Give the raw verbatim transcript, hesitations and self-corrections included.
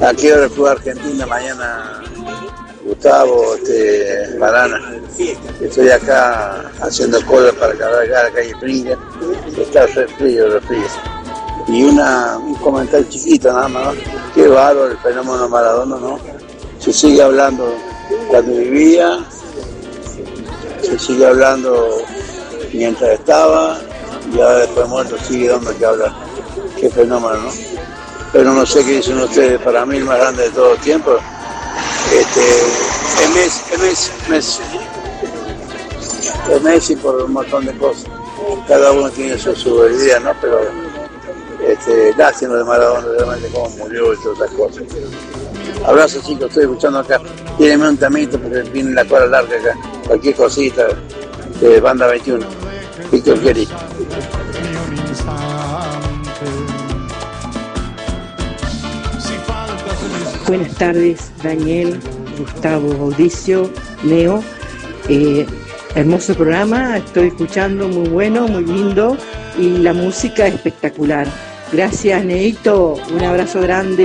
¿A qué hora juega Argentina mañana, Gustavo, este, Barana? Estoy acá haciendo cola para cargar a la calle Springer. Está re frío, re frío. Y una, un comentario chiquito nada más, ¿no? Qué bárbaro el fenómeno Maradona, ¿no? Se sigue hablando cuando vivía, se sigue hablando mientras estaba, y ahora después muerto sigue dando que hablar. Qué fenómeno, ¿no? Pero no sé qué dicen ustedes, para mí el más grande de todos los tiempos, este, es Messi, es Messi, Messi. Es Messi por un montón de cosas. Cada uno tiene su, su idea, ¿no? Pero este, lástima de Maradona, realmente cómo murió y todas esas cosas. Abrazo, chicos, estoy escuchando acá. Tírenme un tamito porque viene la cola larga acá. Cualquier cosita de Banda veintiuno. Víctor Geri. Buenas tardes, Daniel, Gustavo, Mauricio, Neo. Eh, hermoso programa, estoy escuchando, muy bueno, muy lindo y la música espectacular. Gracias, Neito, un abrazo grande.